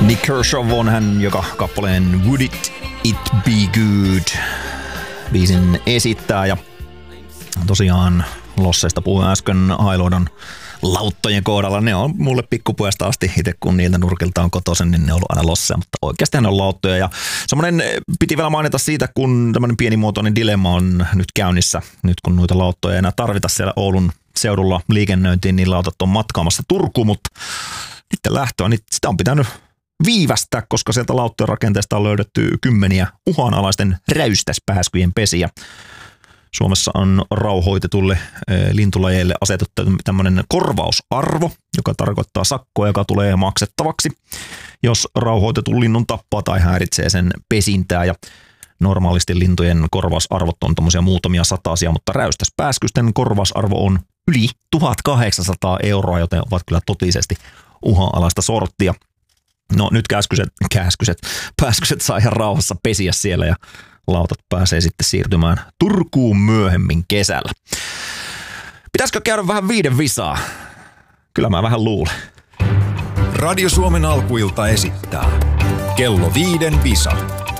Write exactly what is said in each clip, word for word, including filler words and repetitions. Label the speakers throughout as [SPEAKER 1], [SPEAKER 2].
[SPEAKER 1] Nick Kershaw on hän, joka kappaleen Would It, It Be Good biisin esittää. Ja tosiaan losseista puhuin äsken Hailuodon lauttojen kohdalla. Ne on mulle pikkupojasta asti, itse kun niiltä nurkilta on kotoisin, niin ne on ollut aina losseja, mutta oikeasti ne on lauttoja. Ja semmoinen piti vielä mainita siitä, kun tämmöinen pienimuotoinen dilemma on nyt käynnissä, nyt kun noita lauttoja ei enää tarvita siellä Oulun seudulla liikennöintiin, niin lautat on matkaamassa Turkuun, mutta niiden lähtöä, niin sitä on pitänyt viivästää, koska sieltä lauttojen rakenteesta on löydetty kymmeniä uhanalaisten räystäspääskyjen pesiä. Suomessa on rauhoitetulle lintulajeille asetettu tämmöinen korvausarvo, joka tarkoittaa sakkoa, joka tulee maksettavaksi, jos rauhoitetun linnun tappaa tai häiritsee sen pesintää. Ja normaalisti lintujen korvausarvot on tommosia muutamia satasia, mutta räystäspääskysten korvausarvo on yli tuhatkahdeksansataa euroa, joten ovat kyllä totisesti uhanalaista sorttia. No nyt käskyset, käskyset, pääskyset saa ihan rauhassa pesiä siellä ja lautat pääsee sitten siirtymään Turkuun myöhemmin kesällä. Pitäisikö käydä vähän viiden visaa? Kyllä mä vähän luulen.
[SPEAKER 2] Radio Suomen alkuilta esittää kello viiden visa.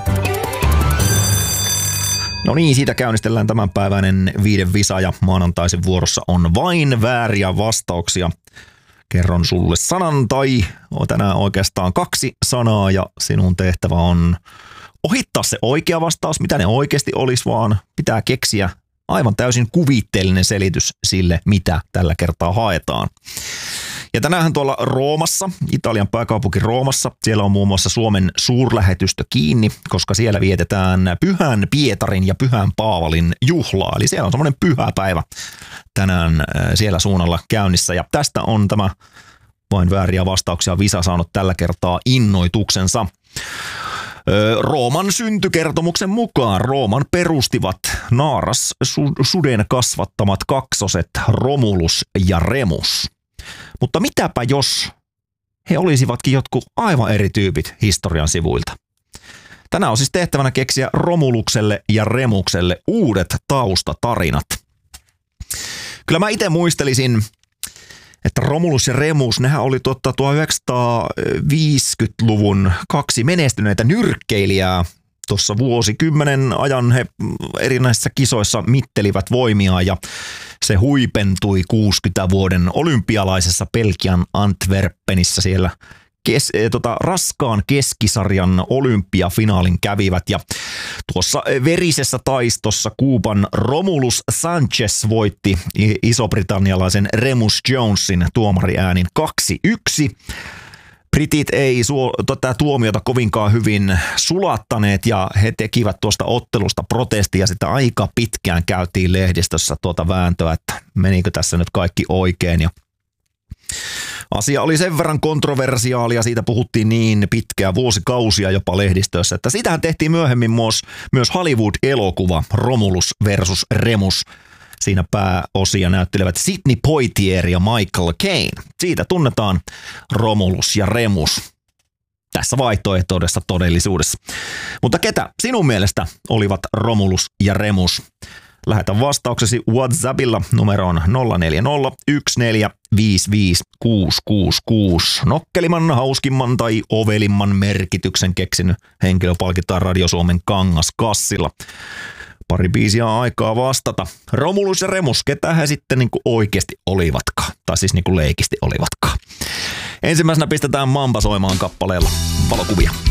[SPEAKER 1] No niin, siitä käynnistellään tämänpäiväinen viiden visa ja maanantaisin vuorossa on vain vääriä vastauksia. Kerron sulle sanan tai on tänään oikeastaan kaksi sanaa ja sinun tehtävä on ohittaa se oikea vastaus, mitä ne oikeasti olisi, vaan pitää keksiä aivan täysin kuvitteellinen selitys sille, mitä tällä kertaa haetaan. Ja tänäänhän tuolla Roomassa, Italian pääkaupunki Roomassa, siellä on muun muassa Suomen suurlähetystö kiinni, koska siellä vietetään Pyhän Pietarin ja Pyhän Paavalin juhlaa. Eli siellä on semmoinen pyhä päivä tänään siellä suunnalla käynnissä. Ja tästä on tämä vain vääriä vastauksia visa saanut tällä kertaa innoituksensa. Rooman syntykertomuksen mukaan Rooman perustivat naaras suden kasvattamat kaksoset Romulus ja Remus. Mutta mitäpä jos he olisivatkin jotkut aivan eri tyypit historian sivuilta? Tänään on siis tehtävänä keksiä Romulukselle ja Remukselle uudet taustatarinat. Kyllä mä itse muistelisin, että Romulus ja Remus, nehän oli totta tuhatyhdeksänsataaviisikymmentäluvun kaksi menestyneitä nyrkkeilijää. Tuossa vuosikymmenen ajan he erinäisissä kisoissa mittelivät voimiaan ja se huipentui kuudenkymmenen vuoden olympialaisessa Belgian Antwerpenissä siellä kes, tota, raskaan keskisarjan olympiafinaalin kävivät ja tuossa verisessä taistossa Kuuban Romulus Sanchez voitti iso-britannialaisen Remus Jonesin tuomariäänin kaksi yksi. Britit ei suo, tätä tuomiota kovinkaan hyvin sulattaneet ja he tekivät tuosta ottelusta protestia. Sitä aika pitkään käytiin lehdistössä tuota vääntöä, että menikö tässä nyt kaikki oikein. Ja asia oli sen verran kontroversiaali ja siitä puhuttiin niin pitkään vuosikausia jopa lehdistössä, että siitähän tehtiin myöhemmin myös, myös Hollywood-elokuva Romulus versus Remus. Siinä pääosia näyttelevät Sidney Poitier ja Michael Caine. Siitä tunnetaan Romulus ja Remus tässä vaihtoehtoisessa todellisuudessa. Mutta ketä sinun mielestä olivat Romulus ja Remus? Lähetä vastauksesi WhatsAppilla numeroon nolla neljä nolla yksi neljä viisi viisi kuusi kuusi kuusi. Nokkelimman, hauskimman tai ovelimman merkityksen keksinyt henkilö palkitaan Radio Suomen Kangaskassilla. Pari biisiä aikaa vastata. Romulus ja Remus, ketä he sitten niin kuin oikeasti olivatkaan? Tai siis niin kuin leikisti olivatkaan. Ensimmäisenä pistetään Mamba soimaan kappaleella valokuvia.